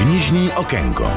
Knižní okénko.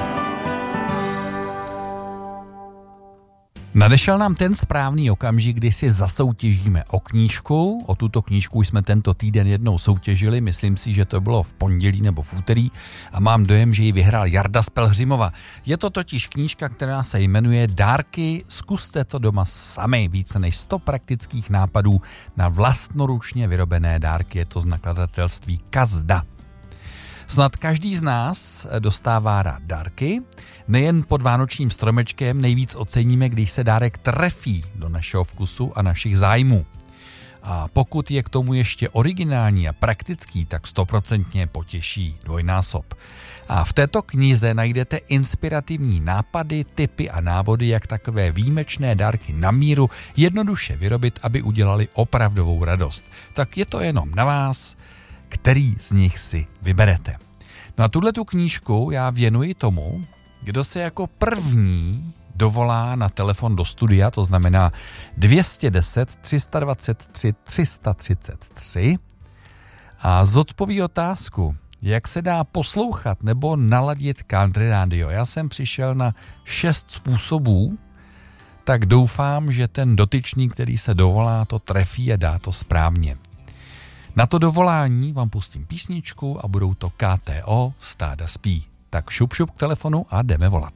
Nadešel nám ten správný okamžik, kdy si zasoutěžíme o knížku. O tuto knížku jsme tento týden jednou soutěžili, myslím si, že to bylo v pondělí nebo v úterý a mám dojem, že ji vyhrál Jarda z Pelhřimova. Je to totiž knížka, která se jmenuje Dárky, zkuste to doma sami. Více než 100 praktických nápadů na vlastnoručně vyrobené dárky. Je to z nakladatelství Kazda. Snad každý z nás dostává rád dárky. Nejen pod vánočním stromečkem nejvíc oceníme, když se dárek trefí do našeho vkusu a našich zájmů. A pokud je k tomu ještě originální a praktický, tak 100% potěší dvojnásob. A v této knize najdete inspirativní nápady, tipy a návody, jak takové výjimečné dárky na míru jednoduše vyrobit, aby udělali opravdovou radost. Tak je to jenom na vás, který z nich si vyberete. No a tuhletu knížku já věnuji tomu, kdo se jako první dovolá na telefon do studia, to znamená 210 323 333 a zodpoví otázku, jak se dá poslouchat nebo naladit country radio. Já jsem přišel na 6 způsobů, tak doufám, že ten dotyčný, který se dovolá, to trefí a dá to správně. Na to dovolání vám pustím písničku a budou to KTO Stáda spí. Tak šup k telefonu a jdeme volat.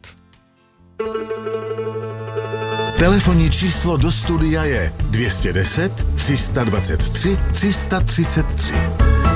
Telefonní číslo do studia je 210 323 333.